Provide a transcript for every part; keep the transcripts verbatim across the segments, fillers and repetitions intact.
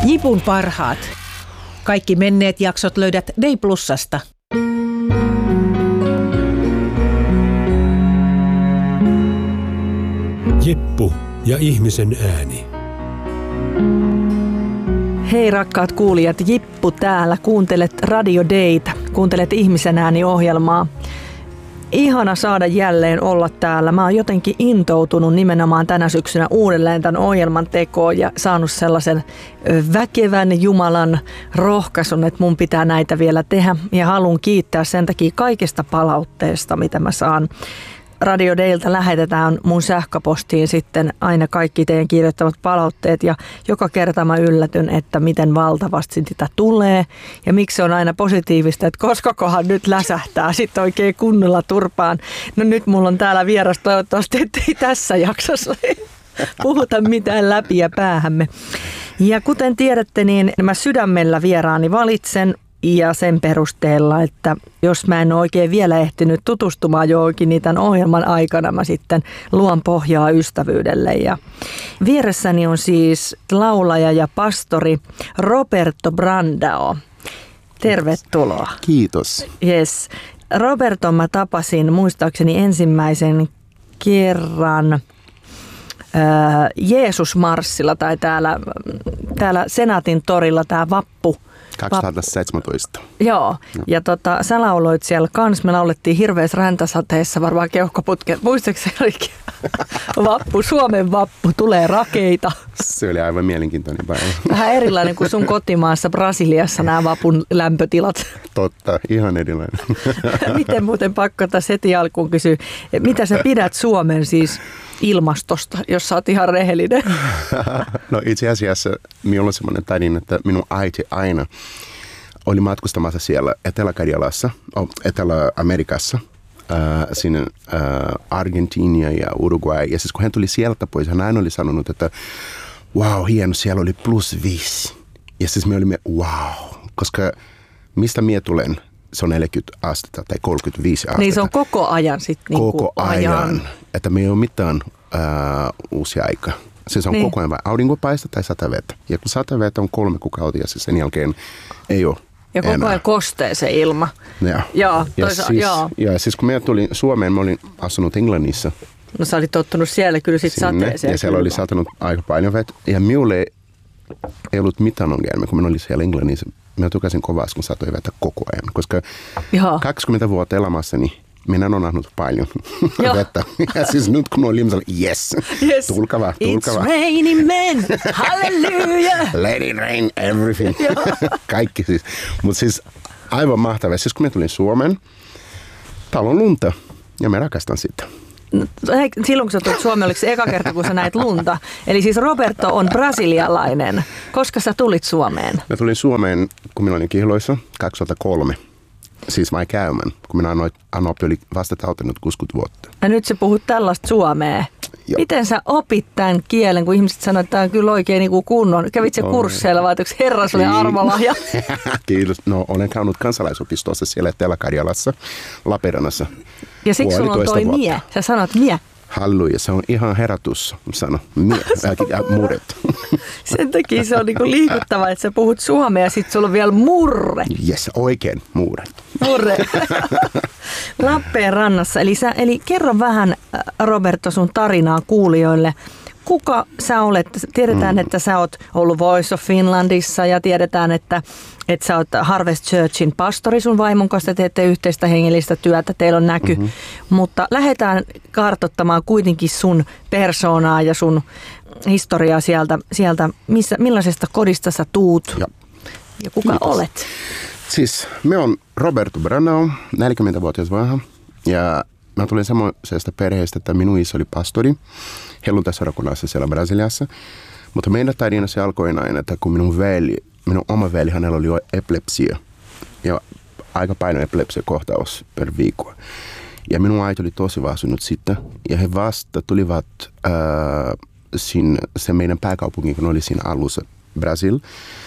Jipun parhaat. Kaikki menneet jaksot löydät Day Plusasta. Jippu ja ihmisen ääni. Hei rakkaat kuulijat, Jippu täällä. Kuuntelet Radio Daytä. Kuuntelet ihmisen ääni -ohjelmaa. Ihana saada jälleen olla täällä. Mä oon jotenkin intoutunut nimenomaan tänä syksynä uudelleen tämän ohjelman tekoon ja saanut sellaisen väkevän Jumalan rohkaisun, että mun pitää näitä vielä tehdä. Ja haluan kiittää sen takia kaikesta palautteesta, mitä mä saan. Radio Dayltä lähetetään mun sähköpostiin sitten aina kaikki teidän kirjoittamat palautteet ja joka kerta mä yllätyn, että miten valtavasti sitä tulee ja miksi se on aina positiivista, että koskakohan nyt läsähtää sitten oikein kunnolla turpaan. No nyt mulla on täällä vieras, toivottavasti ettei tässä jaksossa puhuta mitään läpi ja päähämme. Ja kuten tiedätte, niin mä sydämellä vieraani valitsen. Ja sen perusteella, että jos mä en ole oikein vielä ehtinyt tutustumaan johonkin, niin tämän ohjelman aikana mä sitten luon pohjaa ystävyydelle. Ja vieressäni on siis laulaja ja pastori Roberto Brandao. Tervetuloa. Kiitos. Yes. Roberto mä tapasin muistaakseni ensimmäisen kerran äh, Jeesus-marssilla tai täällä, täällä Senaatin torilla tämä vappu. kaksituhattaseitsemäntoista. Joo, ja tota, sä lauloit siellä kans. Me laulettiin hirveässä räntäsateessa varmaan keuhkoputket. Muistatko se olikin? Vappu, Suomen vappu, tulee rakeita. Se oli aivan mielenkiintoinen päivä. Vähän erilainen kuin sun kotimaassa Brasiliassa nämä vapun lämpötilat. Totta, ihan erilainen. Miten muuten pakko tässä heti alkuun kysyä, mitä sä pidät Suomen siis ilmastosta, jos sä oot ihan rehellinen? No itse asiassa minulla on semmoinen tarina, että minun äiti aina oli matkustamassa siellä Etelä-Karjalassa, Etelä-Amerikassa, äh, sinne äh, Argentiina ja Uruguay. Ja siis kun hän tuli sieltä pois, hän aina oli sanonut, että wow, hieno, siellä oli plus viisi. Ja siis me olimme wow, koska mistä minä tulen? Se on neljäkymmentä astetta tai kolmekymmentäviisi astetta. Niin se on koko ajan sitten. Niin koko ajan. ajan. Että me ei ole mitään äh, uusia aikaa. Siis on niin. Koko ajan vain aurinkopaista tai satavettä. Ja kun satavettä on kolme kuukautta ja siis sen jälkeen ei ole ja koko enää. Ajan kostee se ilma. Ja, joo, ja, toisa- siis, joo. ja siis kun minä tulin Suomeen, mä olin asunut Englannissa. No sä olit tottunut siellä kyllä sitten sateeseen. Ja siellä oli satanut aika paljon vettä. Ja minulle ei ollut mitään ongelmia, kun minä olin siellä Englannissa. Mä tukasin kovasti, kun satoi vettä koko ajan, koska Joo. kaksikymmentä vuotta elämässäni minä olen nähnyt paljon vettä. Ja siis nyt kun olin ihmisellä, yes, yes, tulkaa vaan, tulkaa vaan. It's raining men, hallelujah. Let it rain, everything. Kaikki siis. Mutta siis aivan mahtavaa. Siis kun mä tulin Suomeen, täällä on lunta ja mä rakastan sitä. No, silloin kun sä tulit Suomeen, oliko se eka kerta, kun sä näit lunta? Eli siis Roberto on brasilialainen. Koska sä tulit Suomeen? Mä tulin Suomeen, kun minä olin Kihloissa kaksituhattakolme. Siis mä käymään, kun minä annoin, Anoppi oli vasta täyttänyt kuusikymmentä vuotta. Ja nyt sä puhut tällaista suomea. Joo. Miten sä opit tämän kielen, kun ihmiset sanoo, että tämä on kyllä oikein niin kuin kunnon? Kävit sä kursseilla vai onko herra sulle armolahja? Kiitos. No olen käynyt kansalaisopistossa siellä Etelä-Karjalassa, Lappeenrannassa. Ja siksi sulla on toi vuotta. Mie. Sä sanot mie. Halleluja, se on ihan herätys, sano. Mie, äh, muuret. Sen takia se on niinku liikuttavaa, että sä puhut suomea ja sit sulla on vielä murre. Jes, oikein muuret. Murre. Lappeenrannassa. Eli, sä, eli kerro vähän, Roberto, sun tarinaa kuulijoille. Kuka sä olet? Tiedetään, mm. että sä oot ollut Voice of Finlandissa ja tiedetään, että, että sä oot Harvest Churchin pastori sun vaimon kanssa, teette yhteistä hengellistä työtä, teillä on näky. Mm-hmm. Mutta lähdetään kartoittamaan kuitenkin sun persoonaa ja sun historiaa sieltä, sieltä missä, millaisesta kodista sä tuut ja, ja kuka Kiitos. Olet? Siis me on Roberto Brandao, neljäkymmentävuotias vanha ja mä tulin semmoisesta perheestä, että minun isä oli pastori helluntaisseurakunnassa siellä Brasiliassa. Mutta meidän tarina se alkoi näin, että kun minun veli, minun oma veli, hänellä oli epilepsia. Ja aika paino epilepsia-kohtaus per viikko. Ja minun äiti oli tosi väsynyt sitten. Ja he vasta tulivat äh, sin, se meidän pääkaupunki, kun oli siinä alussa, Brasil,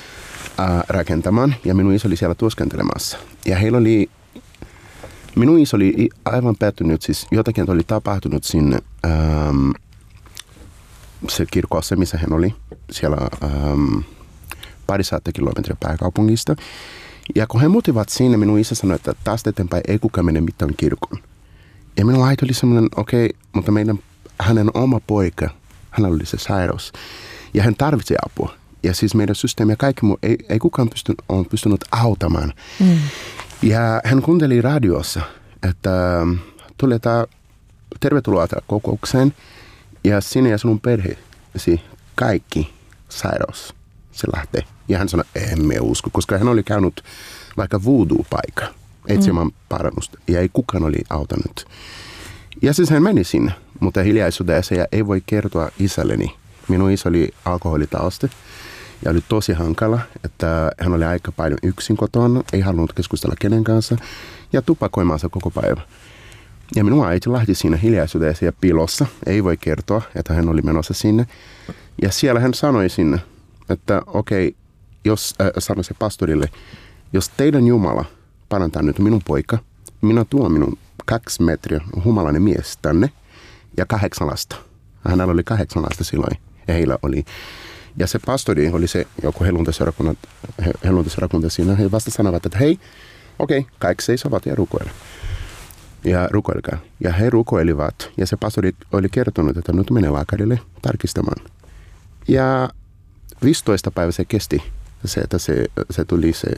äh, rakentamaan. Ja minun isä oli siellä työskentelemässä. Ja heillä oli Minun isä oli aivan pettynyt, siis jotakin oli tapahtunut sinne ähm, se kirkossa, missä hän oli, siellä ähm, parisataa kilometriä pääkaupungista. Ja kun he muutivat sinne, minun isä sanoi, että tästä eteenpäin ei kukaan mene mitään kirkon. Ja minun äiti oli semmoinen, okei, okay, mutta meidän, hänen oma poika, hänellä oli se sairaus. Ja hän tarvitsi apua. Ja siis meidän systeemi ja kaikki muu, ei, ei kukaan pysty, on pystynyt auttamaan. Mm. Ja hän kuunteli radiossa, että tuli tämä tervetuloa tähän kokoukseen. Ja sinä ja sinun perheesi kaikki sairaus, se lähtee. Ja hän sanoi, emme usko, koska hän oli käynyt vaikka voodoo-paikka etsimään mm. parannusta. Ja ei kukaan oli auttanut. Ja siis hän meni sinne, mutta hiljaisuudessa ja ei voi kertoa isälleni. Minun isä oli alkoholitausta ja oli tosi hankala, että hän oli aika paljon yksin kotona, ei halunnut keskustella kenen kanssa ja tupakoimaansa koko päivä. Ja minun äiti lähti siinä hiljaisuudessa ja piilossa, ei voi kertoa, että hän oli menossa sinne. Ja siellä hän sanoi sinne, että okei, okay, jos äh, sanoi se pastorille, jos teidän Jumala parantaa nyt minun poika, minä tuon minun kaksi metriä humalainen mies tänne ja kahdeksan lasta. Hänellä oli kahdeksan lasta silloin ja heillä oli. Ja se pastori oli se joku helluntaseurakunta siinä. He vasta sanovat, että hei, okei, okay, kaikki seisovat ja rukoilla. Ja rukoilkaa. Ja he rukoilivat. Ja se pastori oli kertonut, että nyt menee lääkärille tarkistamaan. Ja viisitoista päivä se kesti, se, että se, se tuli se...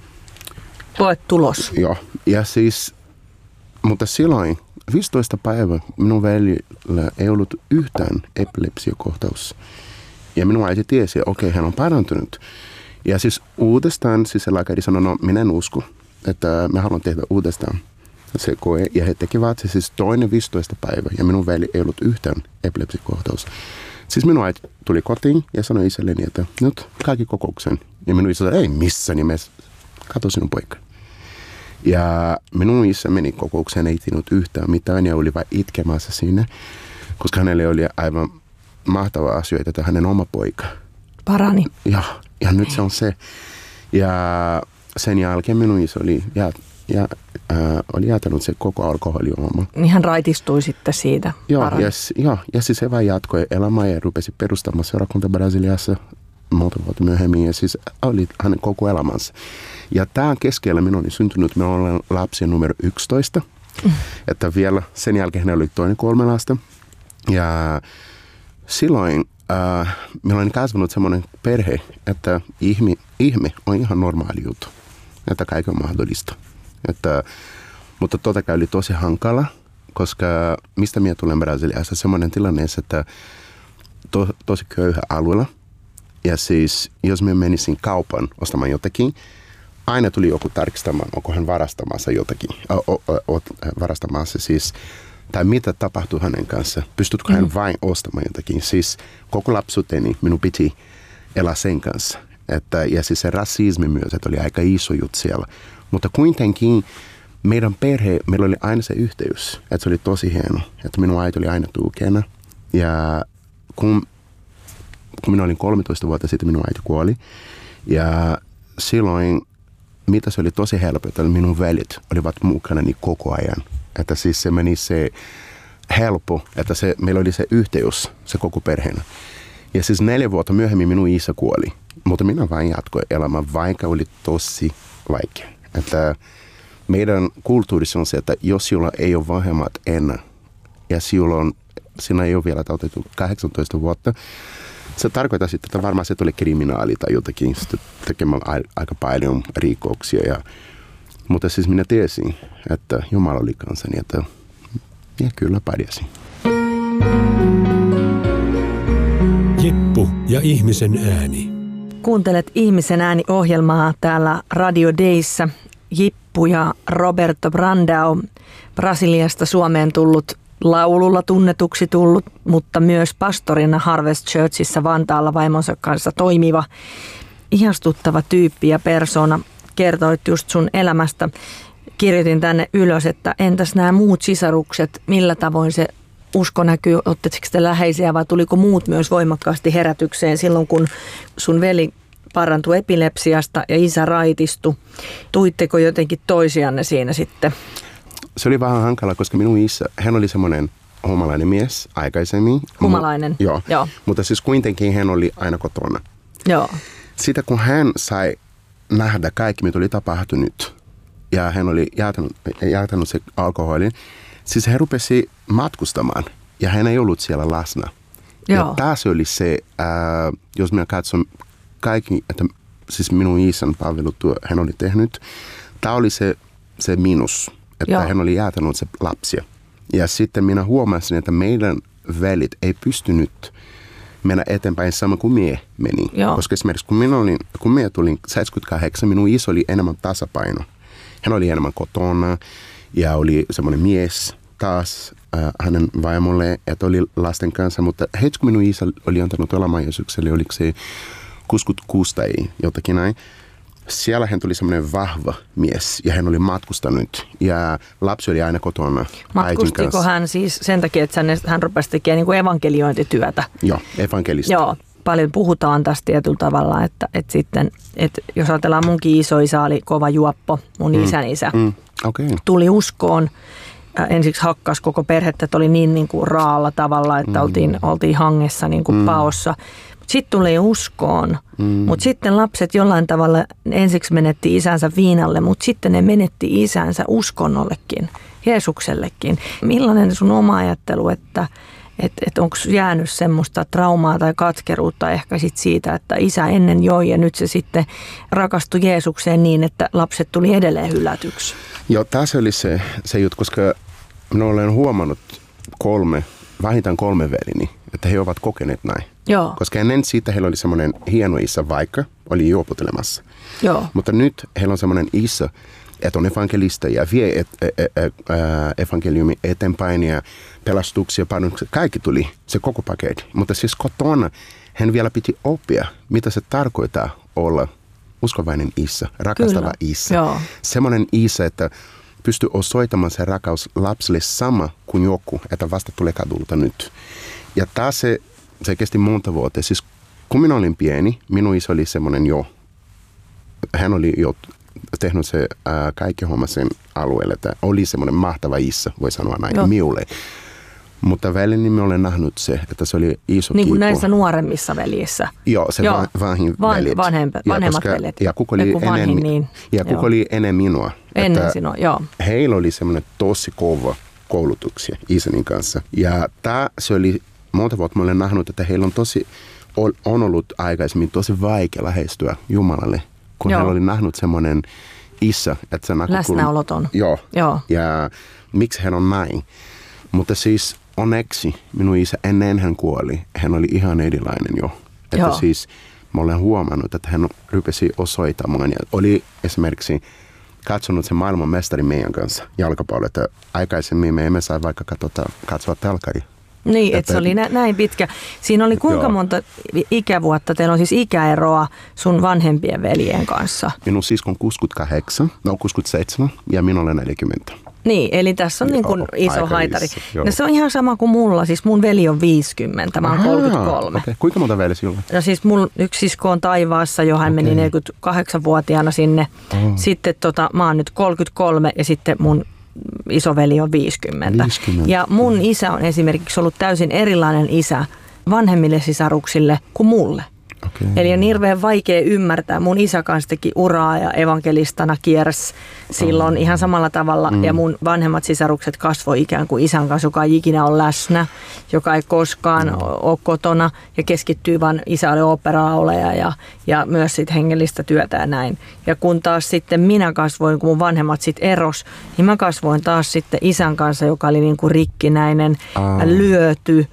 Koetulos. Joo. Ja siis, mutta silloin viisitoista päivä minun veljellä ei ollut yhtään epilepsiokohtaus. Ja minun äiti tiesi, että okei, okay, hän on parantunut. Ja siis uudestaan siis se lääkäri sanoi, no minä en usko, että me haluan tehdä uudestaan se koe. Ja he tekivät se siis toinen viisitoista päivä ja minun veli ei ollut yhtään epilepsiokohtaus. Siis minun äiti tuli kotiin ja sanoi isälleni, että nyt kaikki kokouksen. Ja minun isä sanoi, ei missään nimessä, katso sinun poika. Ja minun isä meni kokoukseen, ei tiennyt yhtään mitään ja oli vain itkemässä siinä, koska hänelle oli aivan mahtava asioita, että hänen oma poika parani. Ja, ja nyt se on se. Ja sen jälkeen minun isä oli, ja, ja, äh, oli jätänyt se koko alkoholijuoma. Niin hän raitistui sitten siitä. Joo, ja, ja, ja siis se vaan jatkoi elämää ja rupesi perustamaan seurakunta Brasiliassa monta vuotta myöhemmin. Ja siis oli hänen koko elämänsä. Ja tämän keskellä minun oli syntynyt, minä olen lapsi numero yksitoista. Mm. Että vielä sen jälkeen hän oli toinen kolme lasta. Ja silloin äh, minulla on kasvanut semmoinen perhe, että ihme, ihme on ihan normaali juttu. Että kaikki on mahdollista. Että, mutta totta kai oli tosi hankala, koska mistä minä tulen Brasiliassa, semmoinen tilanne, että to, tosi köyhä alueella. Ja siis jos minä menisin kaupan ostamaan jotakin, aina tuli joku tarkistamaan, onko hän varastamassa jotakin. O, o, o, varastamassa siis, tai mitä tapahtuu hänen kanssa. Pystytkö hän mm. vain ostamaan jotakin. Siis koko lapsuuteni minun piti elää sen kanssa. Että, ja siis se rasismi myös, että oli aika iso juttu siellä. Mutta kuitenkin meidän perhe, meillä oli aina se yhteys. Että se oli tosi hieno. Että minun äiti oli aina tukena. Ja kun, kun minä olin kolmetoista vuotta sitten, minun äiti kuoli. Ja silloin, mitä se oli tosi helppo, että minun veljet olivat mukana niin koko ajan. Että siis se meni se helppo, että se, meillä oli se yhteys, se koko perheenä. Ja siis neljä vuotta myöhemmin minun isä kuoli. Mutta minä vain jatkoin elämää, vaikka oli tosi vaikea. Että meidän kulttuurissa on se, että jos sinulla ei ole vanhemmat enää, ja silloin sinä ei ole vielä täytetty kahdeksantoista vuotta, se tarkoittaa sitten, että varmaan se tuli kriminaali tai jotakin, tekemällä aika paljon rikoksia. Ja, mutta siis minä tiesin, että Jumala oli kanssani, että ja kyllä pärjäsin. Jippu ja ihmisen ääni. Kuuntelet Ihmisen ääni-ohjelmaa täällä Radio Dayssä. Jippu ja Roberto Brandão, Brasiliasta Suomeen tullut, laululla tunnetuksi tullut, mutta myös pastorina Harvest Churchissa Vantaalla vaimonsa kanssa toimiva, ihastuttava tyyppi ja persona. Kertoit just sun elämästä. Kirjoitin tänne ylös, että entäs nämä muut sisarukset, millä tavoin se usko näkyy, ottaisitko te läheisiä vai tuliko muut myös voimakkaasti herätykseen silloin, kun sun veli parantui epilepsiasta ja isä raitistui. Tuitteko jotenkin toisianne siinä sitten? Se oli vähän hankala, koska minun isä, hän oli semmoinen humalainen mies aikaisemmin. Humalainen? Mu- joo. joo, mutta siis kuitenkin hän oli aina kotona. Joo. sitä kun hän sai nähdä kaikki, mitä oli tapahtunut, ja hän oli jäätänyt, jäätänyt se alkoholin, siis hän rupesi matkustamaan, ja hän ei ollut siellä läsnä. Joo. Ja tässä oli se, ää, jos minä katson kaikki, että siis minun isän palvelutyö hän oli tehnyt, tämä oli se, se miinus, että Joo. hän oli jäätänyt se lapsia. Ja sitten minä huomasin, että meidän velit ei pystynyt mennä eteenpäin sama kuin mie meni. Joo. Koska esimerkiksi kun minä, olin, kun minä tulin seitsemänkymmentäkahdeksan, minun iso oli enemmän tasapaino. Hän oli enemmän kotona ja oli semmoinen mies taas äh, hänen vaimolle, että oli lasten kanssa. Mutta heti kun minun isä oli antanut elämän Jeesukselle, oliko se kuusikymmentäkuusi tai jotakin näin. Siellä hän tuli semmoinen vahva mies ja hän oli matkustanut ja lapsi oli aina kotona. Matkustiko hän siis sen takia, että hän rupesi tekemään niin kuin evankeliointityötä? Joo, evankelista. Joo, paljon puhutaan tästä tietyllä tavalla, että, että sitten, että jos ajatellaan munkin isoisä oli kova juoppo, mun mm. isän isä, mm. okay. tuli uskoon. Ensiksi hakkas koko perhettä, että oli niin, niin kuin raalla tavalla, että mm. oltiin, oltiin hangessa niin kuin mm. paossa. Sitten tuli uskoon, mm. mutta sitten lapset jollain tavalla ensiksi menetti isänsä viinalle, mutta sitten ne menetti isänsä uskonnollekin, Jeesuksellekin. Millainen sun oma ajattelu, että et, et onko jäänyt semmoista traumaa tai katkeruutta ehkä sit siitä, että isä ennen joi ja nyt se sitten rakastui Jeesukseen niin, että lapset tuli edelleen hylätyksi? Joo, tässä oli se, se juttu, koska minä olen huomannut kolme, vähintään kolme velini, että he ovat kokeneet näin. Joo. Koska ennen siitä heillä oli semmoinen hieno isä, vaikka oli juopottelemassa. Joo. Mutta nyt heillä on semmoinen isä, että on evankelista ja vie et, et, et, et, evankeliumi eteenpäin ja pelastuksia, parannuksia. Kaikki tuli, se koko paketti. Mutta siis kotona hän vielä piti oppia, mitä se tarkoittaa olla uskovainen isä, rakastava Kyllä. isä. Joo. Semmoinen isä, että pystyy osoittamaan se rakkaus lapsille sama kuin joku, että vasta tulee kadulta nyt. Ja taas se, se kesti monta vuotta. Siis kun minä olin pieni, minun isä oli semmoinen jo, hän oli jo tehnyt se ää, kaikki homma sen alueelle, että oli semmoinen mahtava isä, voi sanoa näin, Joo. minulle. Mutta väliin minä olen nähnyt se, että se oli iso niin kuin kipu. näissä nuoremmissa veljissä. Joo, se Joo. Va- vanhin Van, veljet. Vanhempi, vanhemmat ja koska, veljet. Ja kuka oli, vanhin, ennen, niin, ja kuka oli ennen minua. Ennen sinua, joo. Heillä oli semmoinen tosi kova koulutuksia isänin kanssa. Ja tämä se oli monta vuotta mä olen nähnyt, että heillä on tosi, on ollut aikaisemmin tosi vaikea lähestyä Jumalalle, kun Joo. heillä oli nähnyt semmoinen isä, että se näkyy. Läsnäoloton. Joo. Joo. Ja miksi hän on näin. Mutta siis onneksi minun isä ennen hän kuoli, hän oli ihan erilainen jo. Että Joo. siis mä olen huomannut, että hän rupesi osoittamaan ja oli esimerkiksi katsonut se maailmanmestari meidän kanssa jalkapallo, että aikaisemmin me emme saa vaikka katsota, katsoa telkkari. Niin, että, että se oli nä- näin pitkä. Siinä oli kuinka joo. monta ikävuotta? Teillä on siis ikäeroa sun vanhempien veljen kanssa. Minun siskon kuusikymmentäkahdeksan, no kuusikymmentäseitsemän ja minä olen neljäkymmentä. Niin, eli tässä on niin kuin iso aika haitari. Joo. No se on ihan sama kuin mulla, siis mun veli on viisikymmentä, mä oon Aha, kolmekymmentäkolme. Okay. Kuinka monta veli sinulla? No siis mun yksi sisko on taivaassa, jo hän okay. meni neljäkymmentäkahdeksanvuotiaana sinne. Oh. Sitten tota, mä oon nyt kolmekymmentäkolme ja sitten mun isoveli on viisikymmentä. viisikymmentä. Ja mun isä on esimerkiksi ollut täysin erilainen isä vanhemmille sisaruksille kuin mulle. Okay. Eli on hirveän vaikea ymmärtää. Mun isä kanssa teki uraa ja evankelistana kiersi silloin oh. ihan samalla tavalla. Mm. Ja mun vanhemmat sisarukset kasvoi ikään kuin isän kanssa, joka ei ikinä ole läsnä, joka ei koskaan mm. ole kotona ja keskittyy vaan, isä oli oopperalaulaja ja, ja myös sit hengellistä työtä ja näin. Ja kun taas sitten minä kasvoin, kun mun vanhemmat sitten eros, niin mä kasvoin taas sitten isän kanssa, joka oli niin kuin rikkinäinen, oh. lyöty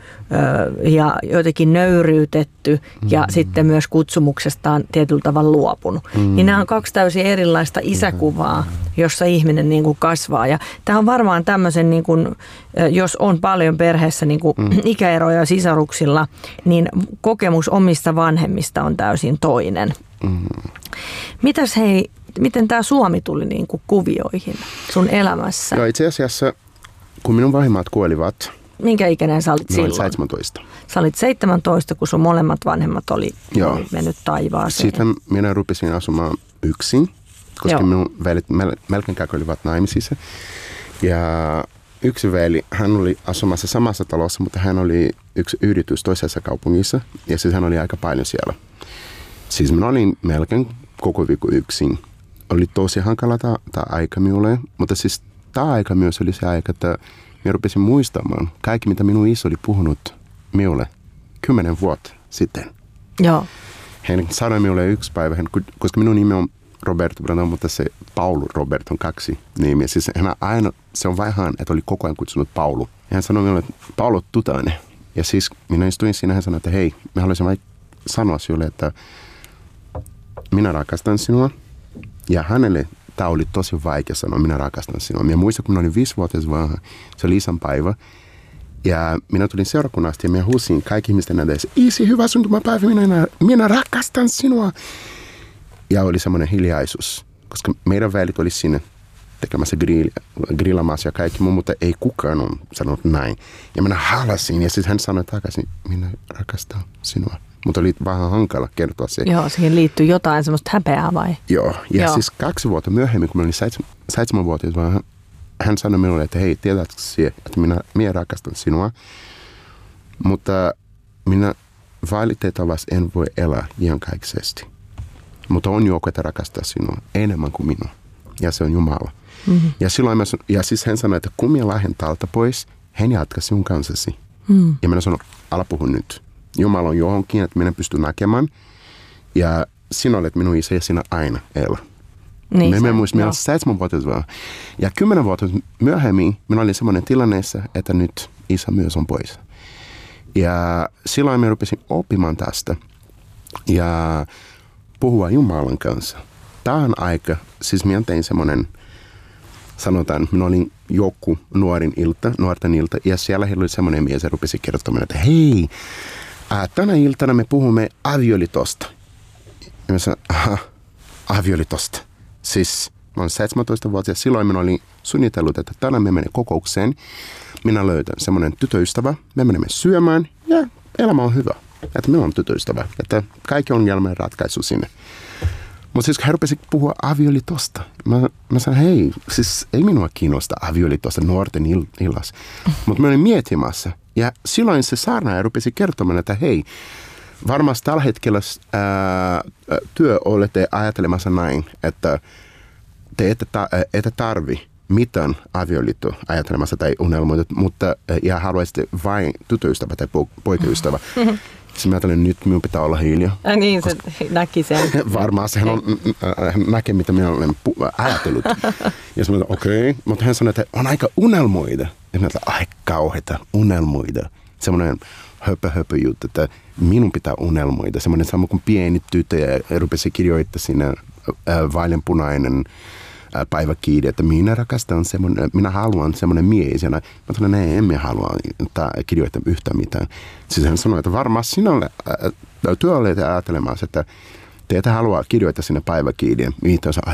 ja jotenkin nöyryytetty mm. ja sitten myös kutsumuksestaan tietyllä tavalla luopunut. Mm. Niin nämä on kaksi täysin erilaista isäkuvaa, jossa ihminen niin kuin kasvaa. Ja tämä on varmaan tämmöisen, niin kuin, jos on paljon perheessä niin kuin mm. ikäeroja sisaruksilla, niin kokemus omista vanhemmista on täysin toinen. Mm. Mitäs hei, miten tämä Suomi tuli niin kuin kuvioihin sun elämässä? Joo, itse asiassa, kun minun vanhemmat kuolivat, minkä ikäinen sä olit silloin? seitsemäntoista. Sä olit seitsemäntoista, kun sun molemmat vanhemmat oli, oli mennyt taivaaseen. Sitten minä rupesin asumaan yksin, koska Joo. minun velit melkein kaikki olivat naimisissa. Ja yksi veli, hän oli asumassa samassa talossa, mutta hän oli yksi yritys toisessa kaupungissa. Ja siis hän oli aika paljon siellä. siis minä olin melkein koko viikko yksin. Oli tosi hankala tämä aika minulle, mutta siis tämä aika myös oli se aika, että minä rupesin muistamaan kaikki, mitä minun iso oli puhunut minulle kymmenen vuotta sitten. Joo. Hän sanoi minulle yksi päivä, koska minun nimi on Roberto Brandão, mutta se Paulu Robert on kaksi nimiä. Siis hän aina, se on vähän, että oli koko ajan kutsunut Paulu. Ja hän sanoi minulle, että Paulu Tutanen. Ja siis minä istuin siinä, hän sanoi, että hei, mä haluaisin vain sanoa sinulle, että minä rakastan sinua. Ja hänelle tämä oli tosi vaikea sanoa, minä rakastan sinua. Minä muistan, kun minä olin viisivuotias vanha, se oli isän päivä. Ja minä tulin seurakunnasta ja minä huusin kaikki ihmisten edessä, isi, hyvä syntymäpäivä, minä, minä rakastan sinua. Ja oli semmoinen hiljaisuus, koska meidän välit oli siinä tekemässä grill, grillamassa ja kaikki muu, mutta ei kukaan ole sanonut näin. Ja minä halasin ja sitten hän sanoi takaisin, minä rakastan sinua. Mutta oli vähän hankala kertoa se. Joo, siihen liittyy jotain semmoista häpeää vai? Joo, ja Joo. siis kaksi vuotta myöhemmin, kun minä olin seitsemän, seitsemänvuotias, vaan hän sanoi minulle, että hei, tiedätkö sinä, että minä, minä rakastan sinua, mutta minä valitettavasti en voi elää iankaikkisesti. Mutta on joku, että rakastaa sinua enemmän kuin minua, ja se on Jumala. Mm-hmm. Ja, silloin mä, ja siis hän sanoi, että kun minä lähden täältä pois, hän jatkaa sinun kanssasi. Mm. Ja minä sanoin, älä puhu nyt. Jumala on johonkin, että minä pystyn näkemään. Ja sinä olet minun isä ja sinä aina elä. Niin minä muistin, minä olin seitsemänvuotias vaan. Ja kymmenen vuotta myöhemmin minä olin semmoinen tilanneessa, että nyt isä myös on pois. Ja silloin minä rupesin oppimaan tästä ja puhua Jumalan kanssa. Tähän aika, siis minä tein semmoinen, sanotaan, minä olin joku nuorin ilta, nuorten ilta, ja siellä heillä oli semmoinen mies, ja rupesi kertomaan, että hei, äh, tänä iltana me puhumme avioliitosta. Ja mä sanoin, aha, avioliitosta. Siis mä olen seitsemäntoistavuotias, silloin minä olin suunnitellut, että tänään me menemme kokoukseen. Minä löytän semmoinen tytöystävä, me menemme syömään, ja elämä on hyvä. Että minulla on tytöystävä, että kaikki ongelmien ratkaisu sinne. Mutta siis hän rupesi puhua avioliitosta. Mä, mä sanoin, hei, siis ei minua kiinnosta avioliitosta nuorten il- illassa. Mutta mä olin miettimässä. Ja silloin se saarnaaja rupesi kertomaan, että hei, varmasti tällä hetkellä ää, työ olette ajattelemassa näin, että te ette, ta- ette tarvi mitään avioliittoa ajattelemassa tai unelmoita, mutta ja haluaisitte vain tytöystävä tai poikaystävä. Sitten mä ajattelin, nyt minun pitää olla hiljaa. Äh, niin, se näki sen. Varmaan hän, on, hän näkee, mitä minä olen pu- ajatellut. Ja sitten mä okei. Okay. Mutta hän sanoi, että on aika unelmoida. Ja mä ajattelin, ai kauheita, unelmoida. Semmoinen höpö höpö juttu, että minun pitää unelmoida. Semmoinen sama kuin pieni tyttö ja rupesi kirjoittaa siinä äh, vaaleanpunainen äh, päiväkiiri, että minä rakastan semmoinen, minä haluan semmoinen mies. Ja mä sanoin, että emme halua kirjoittaa yhtään mitään. Siis hän sanoi, että varmaan sinulle äh, työ olet ajattelemassa, että te ette halua kirjoittaa sinne päiväkiirien. Mihin